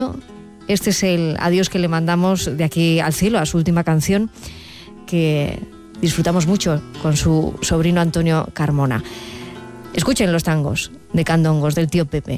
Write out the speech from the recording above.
Este es el adiós que le mandamos de aquí al cielo, a su última canción, que disfrutamos mucho con su sobrino Antonio Carmona. Escuchen los tangos de Candongos del tío Pepe.